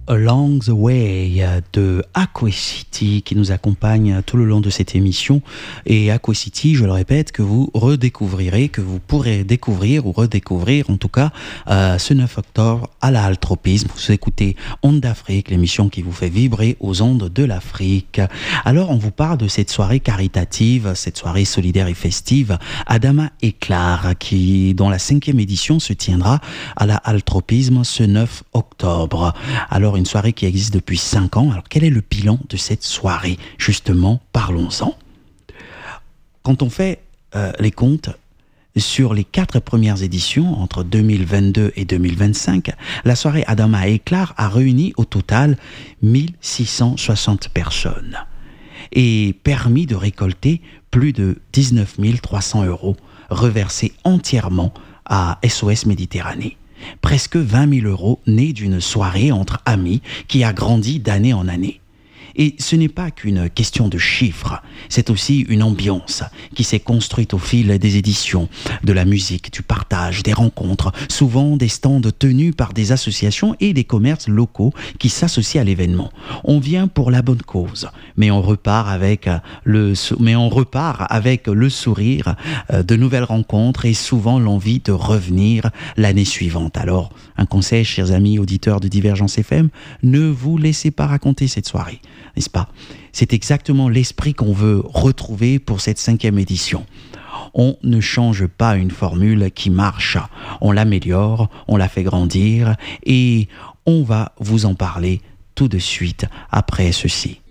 Along the Way de Aquacity qui nous accompagne tout le long de cette émission. Et Aquacity, je le répète, que vous redécouvrirez, que vous pourrez découvrir ou redécouvrir en tout cas ce 9 octobre à la Altropisme. Vous écoutez Ondes d'Afrique, l'émission qui vous fait vibrer aux ondes de l'Afrique. Alors on vous parle de cette soirée caritative, cette soirée solidaire et festive Adama Éclat dont la 5e édition se tiendra à la Altropisme ce 9 octobre. Alors une soirée qui existe depuis 5 ans. Alors quel est le bilan de cette soirée? Justement, parlons-en. Quand on fait les comptes sur les 4 premières éditions, entre 2022 et 2025, la soirée Adama Éclat a réuni au total 1660 personnes et permis de récolter plus de 19 300 € reversés entièrement à SOS Méditerranée. Presque 20 000 € nés d'une soirée entre amis qui a grandi d'année en année. Et ce n'est pas qu'une question de chiffres, c'est aussi une ambiance qui s'est construite au fil des éditions, de la musique, du partage, des rencontres, souvent des stands tenus par des associations et des commerces locaux qui s'associent à l'événement. On vient pour la bonne cause, mais on repart avec le sourire, de nouvelles rencontres et souvent l'envie de revenir l'année suivante. Alors, un conseil, chers amis auditeurs de Divergence FM, ne vous laissez pas raconter cette soirée. N'est-ce pas? C'est exactement l'esprit qu'on veut retrouver pour cette 5e édition. On ne change pas une formule qui marche. On l'améliore, on la fait grandir et on va vous en parler tout de suite après ceci.